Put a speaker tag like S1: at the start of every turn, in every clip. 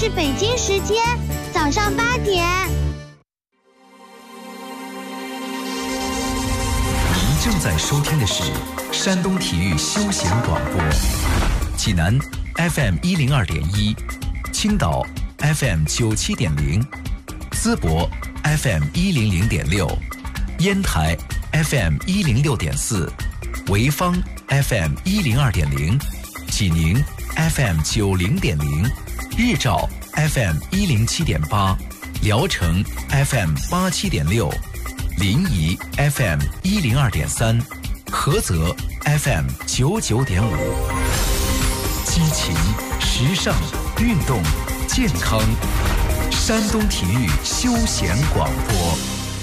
S1: 是北京时间早上8点。
S2: 您正在收听的是山东体育休闲广播，济南 FM 102.1，青岛 FM 97.0，淄博 FM 100.6，烟台 FM 106.4，潍坊 FM 102.0，济宁 FM 90.0，日照 FM 107.8，聊城 FM 87.6，临沂 FM 102.3，菏泽 FM 99.5。激情、时尚、运动、健康，山东体育休闲广播。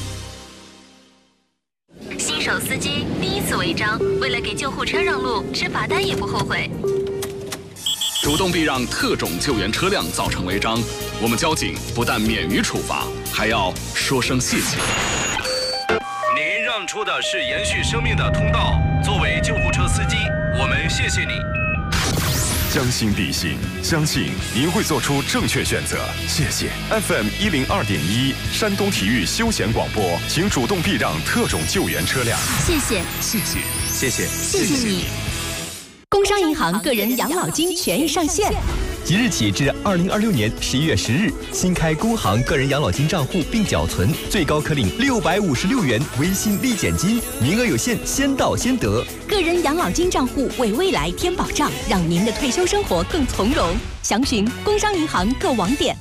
S3: 新手司机第一次违章，为了给救护车让路，吃罚单也不后悔。
S4: 主动避让特种救援车辆造成违章，我们交警不但免于处罚，还要说声谢谢。
S5: 您让出的是延续生命的通道，作为救护车司机，我们谢谢你。
S6: 将心比心，相信您会做出正确选择。谢谢 FM 102.1山东体育休闲广播，请主动避让特种救援车辆。
S3: 谢谢，
S4: 谢谢，
S5: 谢谢，
S3: 谢谢你。
S7: 工商银行个人养老金权益上线，
S8: 即日起至2026年11月10日，新开工行个人养老金账户并缴存，最高可领656元微信立减金，名额有限，先到先得。
S7: 个人养老金账户为未来添保障，让您的退休生活更从容。详询工商银行各网点。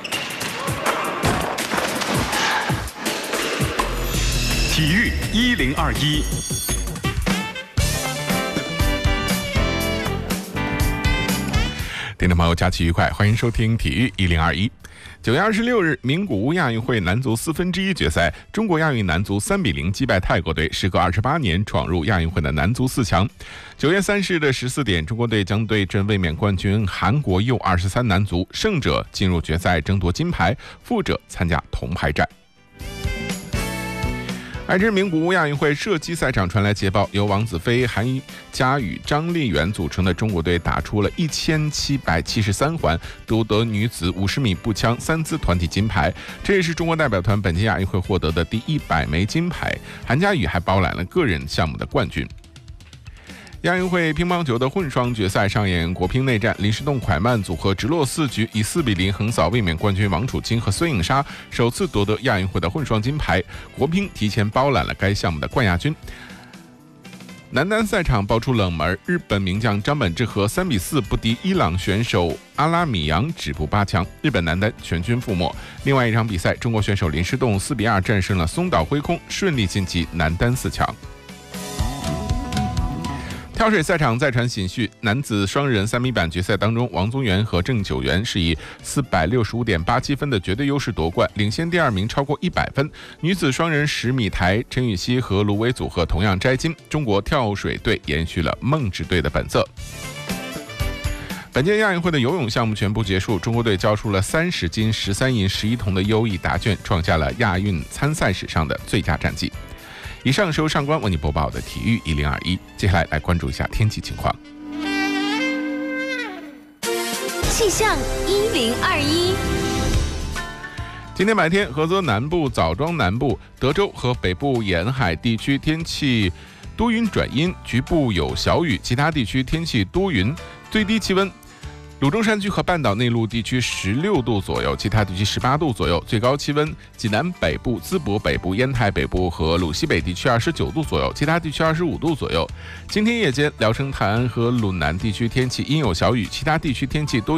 S6: 体育1021。
S9: 听众朋友，假期愉快，欢迎收听体育1021。9月26日，名古屋亚运会男足1/4决赛，中国亚运男足3比0击败泰国队，时隔28年闯入亚运会的男足4强。9月30日的14点，中国队将对阵卫冕冠军韩国U23男足，胜者进入决赛争夺金牌，负者参加铜牌战。爱知名古屋亚运会射击赛场传来捷报，由王子飞、韩佳宇、张丽媛组成的中国队打出了1773环，夺得女子50米步枪3姿团体金牌，这也是中国代表团本届亚运会获得的第100枚金牌。韩佳宇还包揽了个人项目的冠军。亚运会乒乓球的混双决赛上演国乒内战，林诗栋蒯曼组合直落4局以4比0横扫卫冕冠军王楚钦和孙颖莎，首次夺得亚运会的混双金牌。国乒提前包揽了该项目的冠亚军。男单赛场爆出冷门，日本名将张本智和3比4不敌伊朗选手阿拉米扬，止步8强，日本男单全军覆没。另外一场比赛，中国选手林诗栋4比2战胜了松岛辉空，顺利晋级男单4强。跳水赛场再传喜讯，男子双人3米板决赛当中，王宗源和郑九元是以465.87分的绝对优势夺冠，领先第2名超过100分。女子双人10米台，陈雨希和卢伟组合同样摘金，中国跳水队延续了梦之队的本色。本届亚运会的游泳项目全部结束，中国队交出了30金、13银、11铜的优异答卷，创下了亚运参赛史上的最佳战绩。以上是由上官为你播报的体育1021，接下来关注一下天气情况。
S7: 气象1021。
S9: 今天白天，菏泽南部、枣庄南部、德州和北部沿海地区天气多云转阴，局部有小雨，其他地区天气多云，最低气温鲁中山区和半岛内陆地区16度左右，其他地区18度左右，最高气温济南北部、淄博北部、烟台北部和鲁西北地区29度左右，其他地区25度左右。今天夜间，聊城、泰安和鲁南地区天气阴有小雨，其他地区天气多